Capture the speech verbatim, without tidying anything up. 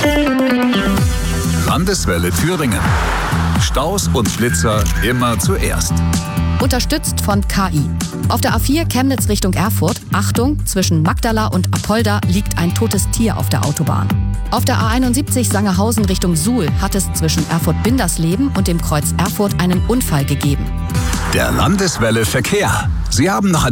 Landeswelle Thüringen. Staus und Blitzer immer zuerst. Unterstützt von K I. Auf der A vier Chemnitz Richtung Erfurt, Achtung, zwischen Magdala und Apolda liegt ein totes Tier auf der Autobahn. Auf der A einundsiebzig Sangerhausen Richtung Suhl hat es zwischen Erfurt-Bindersleben und dem Kreuz Erfurt einen Unfall gegeben. Der Landeswelle Verkehr. Sie haben noch